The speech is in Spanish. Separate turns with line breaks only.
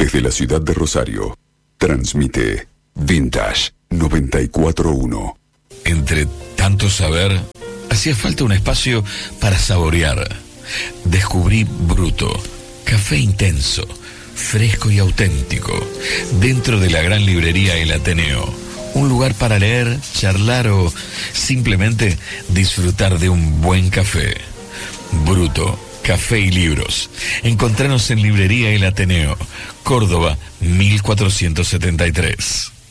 Desde la ciudad de Rosario, transmite Vintage 94.1.
Entre tanto saber, hacía falta un espacio para saborear. Descubrí Bruto, café intenso, fresco y auténtico, dentro de la gran librería El Ateneo. Un lugar para leer, charlar o simplemente disfrutar de un buen café. Bruto, café y libros. Encontranos en Librería El Ateneo, Córdoba 1473.